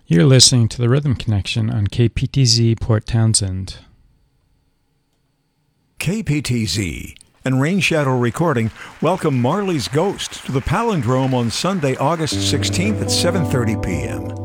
You're listening to the Rhythm Connection on KPTZ Port Townsend. KPTZ and Rain Shadow Recording welcome Marley's Ghost to the Palindrome on Sunday, August 16th at 7:30 p.m.